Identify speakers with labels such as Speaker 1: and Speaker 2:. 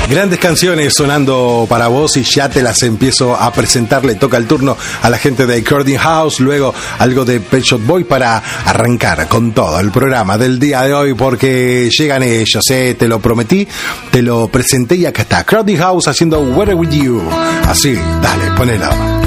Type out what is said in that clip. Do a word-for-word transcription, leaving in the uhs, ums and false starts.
Speaker 1: Grandes canciones sonando para vos y ya te las empiezo a presentar. Le toca el turno a la gente de Crowding House, luego algo de Pet Shop Boys para arrancar con todo el programa del día de hoy, porque llegan ellos, eh, te lo prometí, te lo presenté y acá está Crowding House haciendo Where With You. Así, dale, ponelo.